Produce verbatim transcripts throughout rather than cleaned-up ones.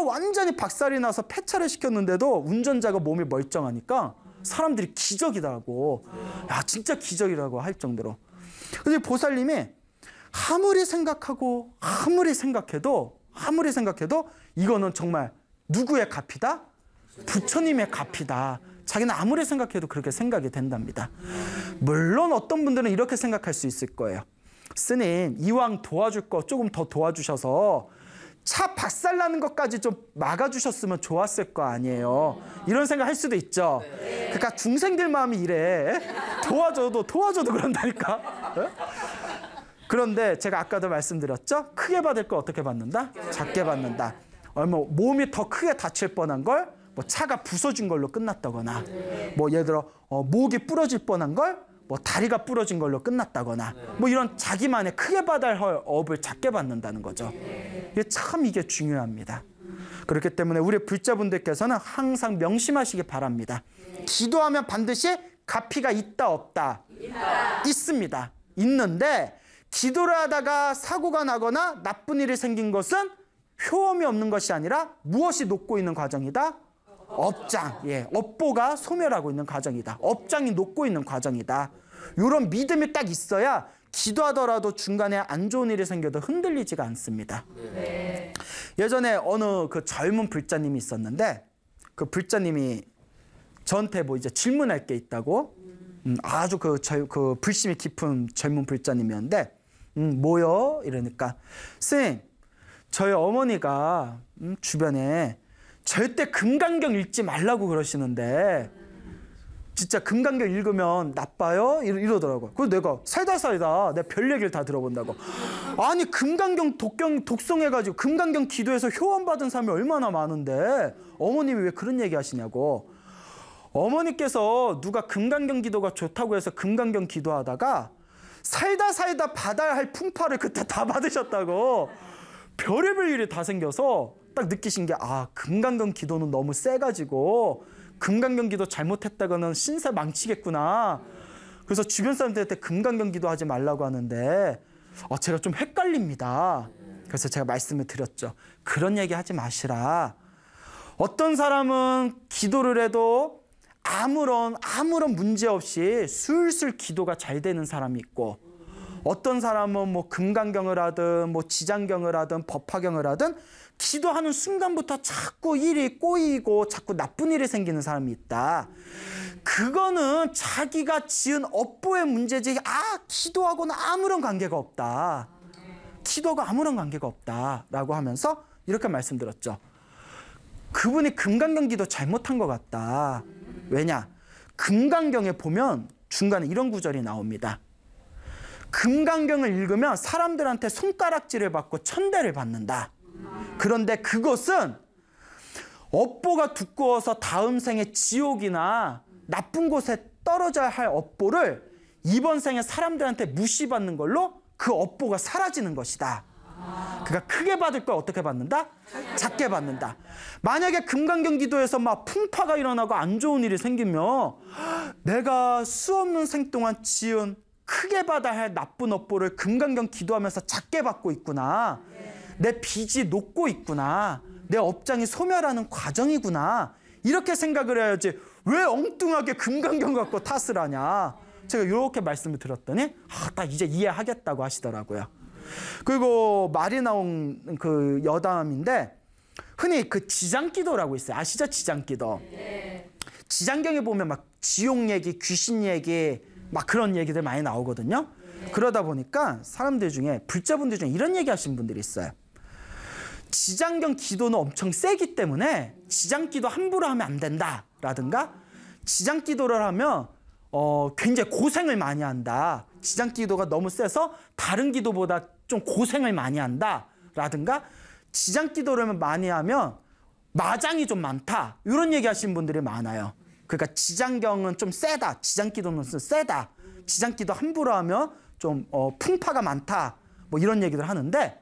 완전히 박살이 나서 폐차를 시켰는데도 운전자가 몸이 멀쩡하니까 사람들이 기적이라고, 야 진짜 기적이라고 할 정도로. 근데 보살님이 아무리 생각하고 아무리 생각해도 아무리 생각해도 이거는 정말 누구의 값이다? 부처님의 값이다. 자기는 아무리 생각해도 그렇게 생각이 된답니다. 물론 어떤 분들은 이렇게 생각할 수 있을 거예요. 스님, 이왕 도와줄 거 조금 더 도와주셔서 차 박살나는 것까지 좀 막아주셨으면 좋았을 거 아니에요. 이런 생각 할 수도 있죠. 그러니까 중생들 마음이 이래. 도와줘도 도와줘도 그런다니까. 그런데 제가 아까도 말씀드렸죠. 크게 받을 거 어떻게 받는다? 작게 받는다. 얼마 몸이 더 크게 다칠 뻔한 걸 뭐 차가 부서진 걸로 끝났다거나, 뭐 예를 들어 어, 목이 부러질 뻔한 걸 뭐 다리가 부러진 걸로 끝났다거나, 뭐 이런 자기만의 크게 받아야 할 업을 작게 받는다는 거죠. 이게 참 이게 중요합니다. 그렇기 때문에 우리 불자분들께서는 항상 명심하시기 바랍니다. 기도하면 반드시 갚이가 있다 없다? 있다. 있습니다. 있는데 기도를 하다가 사고가 나거나 나쁜 일이 생긴 것은 효험이 없는 것이 아니라 무엇이 녹고 있는 과정이다? 업장, 예, 업보가 소멸하고 있는 과정이다. 업장이 녹고 있는 과정이다. 이런 믿음이 딱 있어야 기도하더라도 중간에 안 좋은 일이 생겨도 흔들리지가 않습니다. 네. 예전에 어느 그 젊은 불자님이 있었는데 그 불자님이 저한테 뭐 이제 질문할 게 있다고, 음, 아주 그, 저, 그 불심이 깊은 젊은 불자님이었는데, 음, 뭐요? 이러니까, 쌤, 저희 어머니가 음, 주변에 절대 금강경 읽지 말라고 그러시는데 진짜 금강경 읽으면 나빠요? 이러더라고요. 그래서 내가 살다 살다 내가 별 얘기를 다 들어본다고. 아니 금강경 독경, 독송해가지고 금강경 기도해서 효원 받은 사람이 얼마나 많은데 어머님이 왜 그런 얘기 하시냐고. 어머니께서 누가 금강경 기도가 좋다고 해서 금강경 기도하다가 살다 살다 받아야 할 풍파를 그때 다 받으셨다고. 별의별 일이 다 생겨서 딱 느끼신 게, 아, 금강경 기도는 너무 세가지고 금강경 기도 잘못했다가는 신세 망치겠구나. 그래서 주변 사람들한테 금강경 기도하지 말라고 하는데 어, 제가 좀 헷갈립니다. 그래서 제가 말씀을 드렸죠. 그런 얘기 하지 마시라. 어떤 사람은 기도를 해도 아무런 아무런 문제 없이 술술 기도가 잘 되는 사람이 있고, 어떤 사람은 뭐 금강경을 하든 뭐 지장경을 하든 법화경을 하든 기도하는 순간부터 자꾸 일이 꼬이고 자꾸 나쁜 일이 생기는 사람이 있다. 그거는 자기가 지은 업보의 문제지, 아, 기도하고는 아무런 관계가 없다. 기도가 아무런 관계가 없다라고 하면서 이렇게 말씀드렸죠. 그분이 금강경 기도 잘못한 것 같다. 왜냐? 금강경에 보면 중간에 이런 구절이 나옵니다. 금강경을 읽으면 사람들한테 손가락질을 받고 천대를 받는다. 그런데 그것은 업보가 두꺼워서 다음 생에 지옥이나 나쁜 곳에 떨어져야 할 업보를 이번 생에 사람들한테 무시받는 걸로 그 업보가 사라지는 것이다. 그러니까 크게 받을 걸 어떻게 받는다? 작게 받는다. 만약에 금강경 기도에서 막 풍파가 일어나고 안 좋은 일이 생기면 내가 수없는 생 동안 지은 크게 받아야 할 나쁜 업보를 금강경 기도하면서 작게 받고 있구나. 내 빚이 녹고 있구나. 내 업장이 소멸하는 과정이구나. 이렇게 생각을 해야지 왜 엉뚱하게 금강경 갖고 탓을 하냐. 제가 이렇게 말씀을 드렸더니 아, 딱 이제 이해하겠다고 하시더라고요. 그리고 말이 나온 그 여담인데 흔히 그 지장기도라고 있어요. 아시죠? 지장기도. 지장경에 보면 막 지옥 얘기, 귀신 얘기 막 그런 얘기들 많이 나오거든요. 그러다 보니까 사람들 중에 불자분들 중에 이런 얘기 하시는 분들이 있어요. 지장경 기도는 엄청 세기 때문에 지장기도 함부로 하면 안 된다 라든가, 지장기도를 하면 어, 굉장히 고생을 많이 한다. 지장기도가 너무 세서 다른 기도보다 좀 고생을 많이 한다 라든가, 지장기도를 많이 하면 마장이 좀 많다, 이런 얘기 하시는 분들이 많아요. 그러니까 지장경은 좀 세다, 지장기도는 세다, 지장기도 함부로 하면 좀 어, 풍파가 많다, 뭐 이런 얘기들 하는데,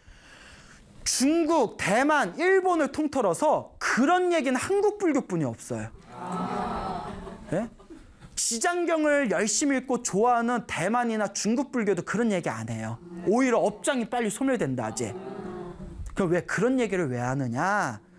중국, 대만, 일본을 통틀어서 그런 얘기는 한국 불교뿐이 없어요. 네? 지장경을 열심히 읽고 좋아하는 대만이나 중국 불교도 그런 얘기 안 해요. 오히려 업장이 빨리 소멸된다 하지. 그럼 왜 그런 얘기를 왜 하느냐?